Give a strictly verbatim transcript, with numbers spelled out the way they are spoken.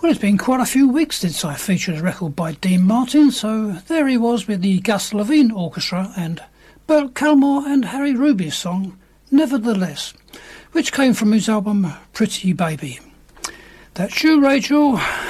Well, it's been quite a few weeks since I featured a record by Dean Martin, so there he was with the Gus Levine Orchestra and Burt Kalmar and Harry Ruby's song, Nevertheless, which came from his album Pretty Baby. That's you, Rachel.